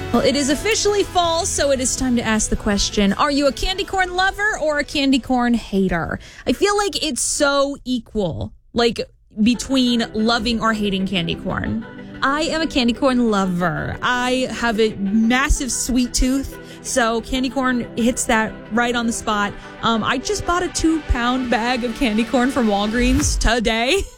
Well, it is officially fall, so it is time to ask the question, are you a candy corn lover or a candy corn hater? I feel like it's so equal, like between loving or hating candy corn. I am a candy corn lover. I have a massive sweet tooth, so candy corn hits that right on the spot. I just bought a 2-pound bag of candy corn from Walgreens today.